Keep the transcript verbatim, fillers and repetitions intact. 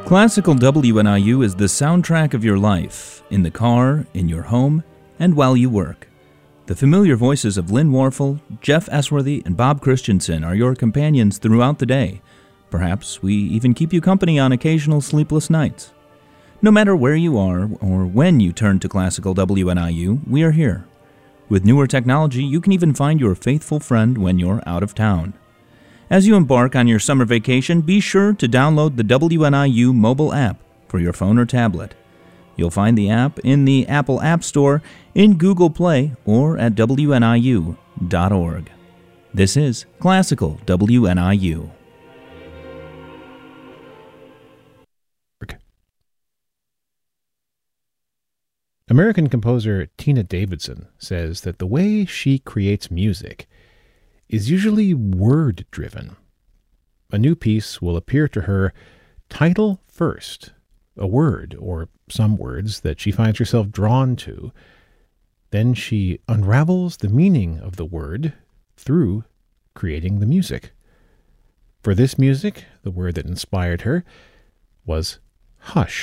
Classical W N I U is the soundtrack of your life, in the car, in your home, and while you work. The familiar voices of Lynn Warfel, Jeff Esworthy, and Bob Christensen are your companions throughout the day. Perhaps we even keep you company on occasional sleepless nights. No matter where you are or when you turn to Classical W N I U, we are here. With newer technology, you can even find your faithful friend when you're out of town. As you embark on your summer vacation, be sure to download the W N I U mobile app for your phone or tablet. You'll find the app in the Apple App Store, in Google Play, or at W N I U dot org. This is Classical W N I U. American composer Tina Davidson says that the way she creates music is usually word-driven. A new piece will appear to her title first, a word or some words that she finds herself drawn to. Then she unravels the meaning of the word through creating the music. For this music, the word that inspired her was hush.